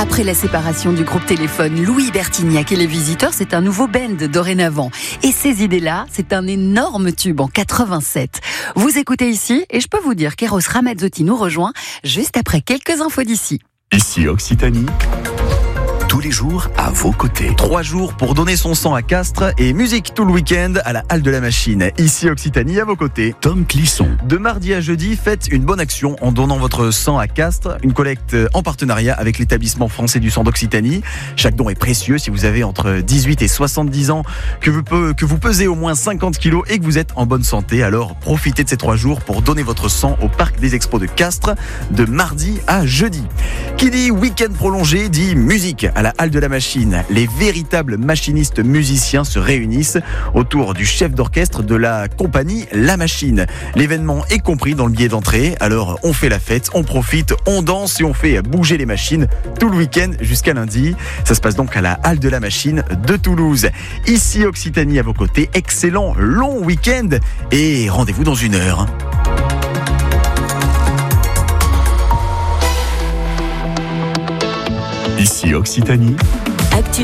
Après la séparation du groupe Téléphone, Louis Bertignac et les Visiteurs, c'est un nouveau band dorénavant. Et ces idées-là, c'est un énorme tube en 87. Vous écoutez ici, et je peux vous dire qu'Eros Ramazzotti nous rejoint juste après quelques infos d'ici. Ici Occitanie, tous les jours à vos côtés. 3 jours pour donner son sang à Castres et musique tout le week-end à la Halle de la Machine. Ici Occitanie, à vos côtés. Tom Clisson. De mardi à jeudi, faites une bonne action en donnant votre sang à Castres. Une collecte en partenariat avec l'établissement français du sang d'Occitanie. Chaque don est précieux si vous avez entre 18 et 70 ans, que vous pesez au moins 50 kilos et que vous êtes en bonne santé. Alors profitez de ces 3 jours pour donner votre sang au Parc des Expos de Castres de mardi à jeudi. Qui dit week-end prolongé dit musique. À la Halle de la Machine, les véritables machinistes musiciens se réunissent autour du chef d'orchestre de la compagnie La Machine. L'événement est compris dans le billet d'entrée, alors on fait la fête, on profite, on danse et on fait bouger les machines tout le week-end jusqu'à lundi. Ça se passe donc à la Halle de la Machine de Toulouse. Ici Occitanie à vos côtés, excellent long week-end et rendez-vous dans 1 heure. Ici Occitanie.